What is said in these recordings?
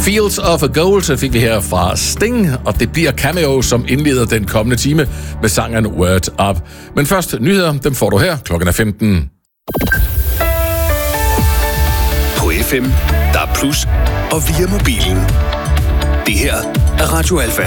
Fields of Gold så fik vi her fra Sting, og det bliver Cameo, som indleder den kommende time med sangen Word Up. Men først nyheder, dem får du her. Klokken er 15. På FM, der er plus, og via mobilen. Det her er Radio Alfa.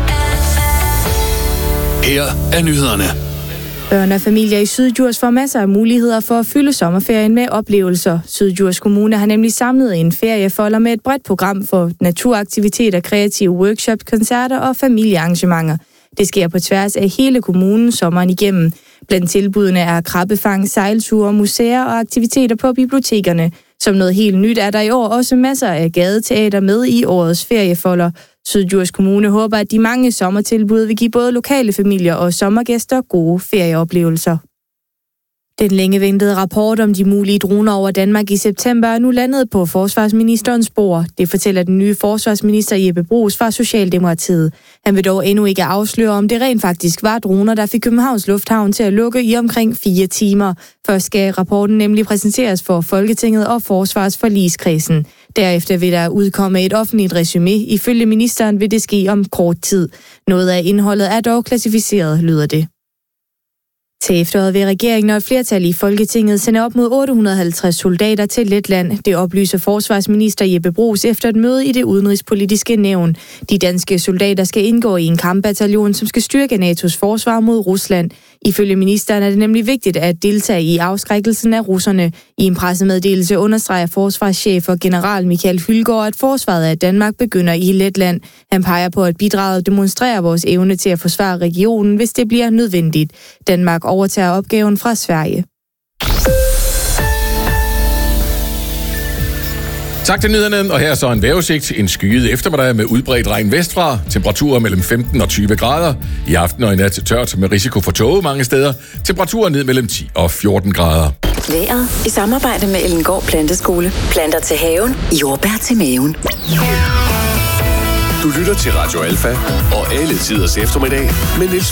Her er nyhederne. Børn og familier i Syddjurs får masser af muligheder for at fylde sommerferien med oplevelser. Syddjurs Kommune har nemlig samlet en feriefolder med et bredt program for naturaktiviteter, kreative workshops, koncerter og familiearrangementer. Det sker på tværs af hele kommunen sommeren igennem. Blandt tilbudene er krabbefang, sejlture, museer og aktiviteter på bibliotekerne. Som noget helt nyt er der i år også masser af gadeteater med i årets feriefolder. Syddjurs Kommune håber, at de mange sommertilbud vil give både lokale familier og sommergæster gode ferieoplevelser. Den længe ventede rapport om de mulige droner over Danmark i september er nu landet på forsvarsministerens bord. Det fortæller den nye forsvarsminister Jeppe Bruus fra Socialdemokratiet. Han vil dog endnu ikke afsløre, om det rent faktisk var droner, der fik Københavns Lufthavn til at lukke i omkring 4 timer. Først skal rapporten nemlig præsenteres for Folketinget og Forsvarsforligskredsen. Derefter vil der udkomme et offentligt resumé. Ifølge ministeren vil det ske om kort tid. Noget af indholdet er dog klassificeret, lyder det. Til efteråret vil regeringen og et flertal i Folketinget sende op mod 850 soldater til Letland. Det oplyser forsvarsminister Jeppe Bruus efter et møde i det udenrigspolitiske nævn. De danske soldater skal indgå i en kampbataljon, som skal styrke NATO's forsvar mod Rusland. Ifølge ministeren er det nemlig vigtigt at deltage i afskrækkelsen af russerne. I en pressemeddelelse understreger forsvarschef og general Michael Hylgaard, at forsvaret af Danmark begynder i Letland. Han peger på, at bidraget demonstrerer vores evne til at forsvare regionen, hvis det bliver nødvendigt. Danmark overtager opgaven fra Sverige. Tak til nyhederne, og her er så en vejrudsigt. En skyet eftermiddag med udbredt regn vestfra. Temperaturer mellem 15 og 20 grader. I aften og i nat tørt med risiko for tåge mange steder. Temperaturer ned mellem 10 og 14 grader. Vejret i samarbejde med Ellingård Planteskole. Planter til haven, jordbær til maven. Du lytter til Radio Alfa og alle tiders eftermiddag med Niels